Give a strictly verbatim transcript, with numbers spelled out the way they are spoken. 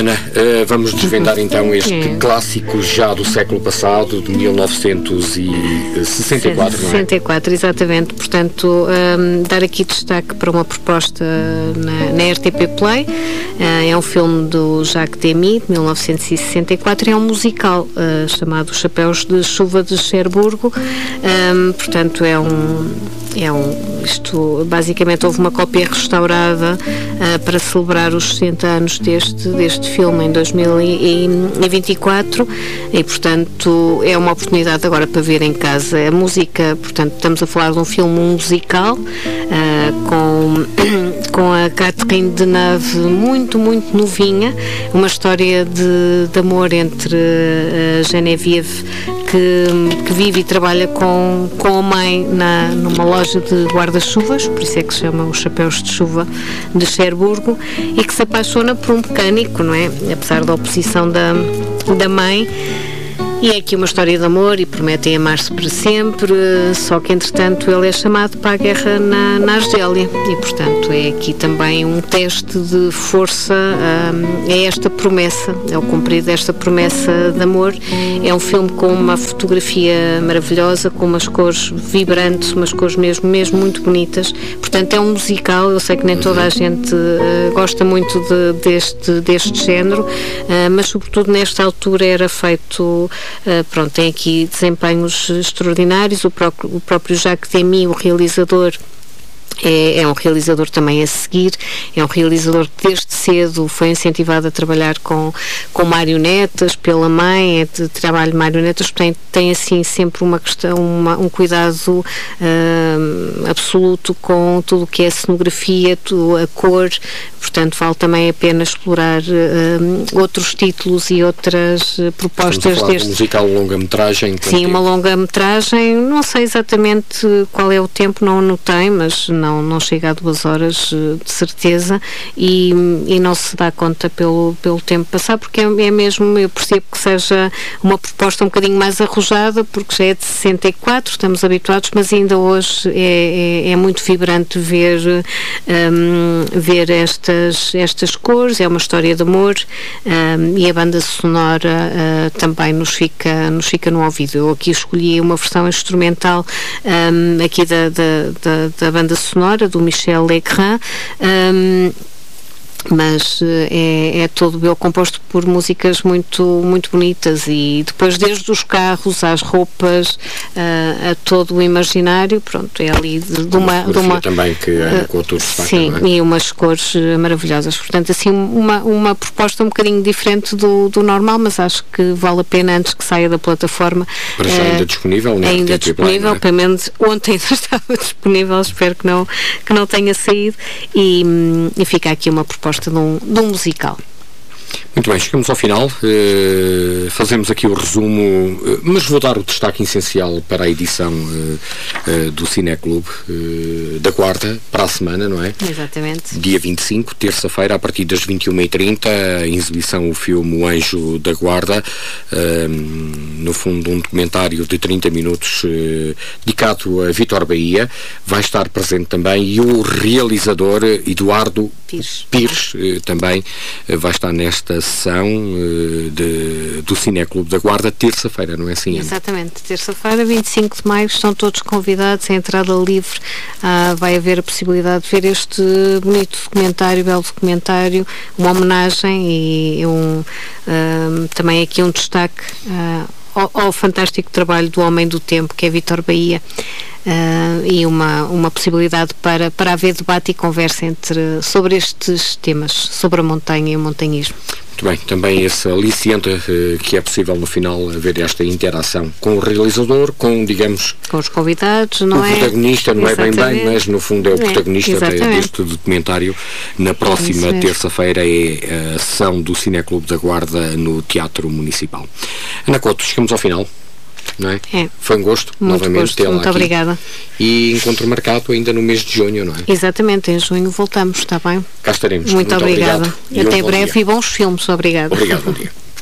Ana, uh, vamos desvendar então este é. clássico já do século passado, de mil novecentos e sessenta e quatro, não é? sessenta e quatro, exatamente. Portanto, um, dar aqui destaque para uma proposta na, na R T P Play. Uh, é um filme do Jacques Demy, de mil novecentos e sessenta e quatro, é um musical uh, chamado Chapéus de Chuva de Cherburgo. Um, portanto, é um... É um, isto, basicamente houve uma cópia restaurada uh, para celebrar os sessenta anos deste, deste filme em dois mil e vinte e quatro e, portanto, é uma oportunidade agora para ver em casa. A música, portanto, estamos a falar de um filme musical uh, com, com a Catherine Deneuve muito, muito novinha, uma história de, de amor entre uh, Geneviève, que, que vive e trabalha com, com a mãe na, numa loja de guarda-chuvas, por isso é que se chama os Chapéus de Chuva de Cherburgo, e que se apaixona por um mecânico, não é? Apesar da oposição da, da mãe. E é aqui uma história de amor e prometem amar-se para sempre, só que entretanto ele é chamado para a guerra na, na Argélia e, portanto, é aqui também um teste de força um, é esta promessa, é o cumprir desta promessa de amor. É um filme com uma fotografia maravilhosa, com umas cores vibrantes, umas cores mesmo, mesmo muito bonitas. Portanto, é um musical. Eu sei que nem toda a gente uh, gosta muito de, deste, deste género, uh, mas sobretudo nesta altura era feito... Uh, pronto, tem aqui desempenhos extraordinários. O próprio, o próprio Jacques Demy, o realizador, É, é um realizador também a seguir, é um realizador que desde cedo foi incentivado a trabalhar com, com marionetas pela mãe, é de trabalho de marionetas, portanto tem assim sempre uma questão, uma, um cuidado uh, absoluto com tudo o que é cenografia, tudo, a cor, portanto vale também a pena explorar uh, outros títulos e outras uh, propostas. Estamos a falar deste de um musical longa-metragem? Sim, uma longa-metragem, não sei exatamente qual é o tempo, não anotei, mas não, não chega a duas horas de certeza, e, e não se dá conta pelo, pelo tempo passar, porque é, é mesmo, eu percebo que seja uma proposta um bocadinho mais arrojada, porque já é de sessenta e quatro, estamos habituados, mas ainda hoje é, é, é muito vibrante ver, um, ver estas, estas cores. É uma história de amor, um, e a banda sonora uh, também nos fica, nos fica no ouvido. Eu aqui escolhi uma versão instrumental um, aqui da, da, da, da banda sonora sonora do Michel Legrand, um, mas é, é todo bem composto por músicas muito, muito bonitas, e depois desde os carros às roupas uh, a todo o imaginário, pronto, é ali de, de uma, de uma também que uh, com outros sim, é? E umas cores maravilhosas, portanto assim uma, uma proposta um bocadinho diferente do, do normal, mas acho que vale a pena antes que saia da plataforma. Para já uh, ainda disponível, né? Ainda disponível, Play, pelo menos ontem ainda estava disponível, espero que não, que não tenha saído, e, e fica aqui uma proposta De um, de um musical. Muito bem, chegamos ao final, uh, fazemos aqui o resumo, uh, mas vou dar o destaque essencial para a edição uh, uh, do Cineclube uh, da quarta, para a semana, não é? Exatamente. Dia vinte e cinco, terça-feira, a partir das vinte e uma e trinta, a exibição, o filme O Anjo da Guarda, uh, no fundo um documentário de trinta minutos uh, dedicado a Vítor Bahia. Vai estar presente também e o realizador Eduardo Pires, Pires uh, também uh, vai estar nesta sessão uh, de, do Cineclube da Guarda, terça-feira, não é assim? Exatamente, terça-feira, vinte e cinco de maio, estão todos convidados, a entrada livre. Ah, vai haver a possibilidade de ver este bonito documentário, belo documentário, uma homenagem e um, um, também aqui um destaque uh, ao, ao fantástico trabalho do homem do tempo, que é Vítor Bahia. Uh, e uma, uma possibilidade para, para haver debate e conversa entre, sobre estes temas, sobre a montanha e o montanhismo. Muito bem, também esse aliciente uh, que é possível no final haver esta interação com o realizador, com, digamos... Com os convidados, não o é? O protagonista, não Exatamente. é bem bem, mas no fundo é o protagonista é, deste documentário. Na próxima terça-feira é a sessão do Cineclube da Guarda no Teatro Municipal. Ana Couto, chegamos ao final. Não é? É. Foi um gosto, muito novamente, gosto, tê-la muito aqui. Obrigada. E encontro marcado ainda no mês de junho, não é? Exatamente, em junho voltamos, está bem? Cá estaremos. Muito, muito obrigada. Obrigado. Até um breve e bons filmes. Obrigada. Obrigado, bom dia.